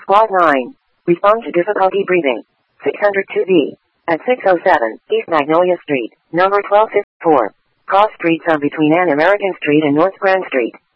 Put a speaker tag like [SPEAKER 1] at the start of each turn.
[SPEAKER 1] Quad 9. Respond to difficulty breathing. 602B. At 607 East Magnolia Street, number 1254. Cross streets are between An American Street and North Grand Street.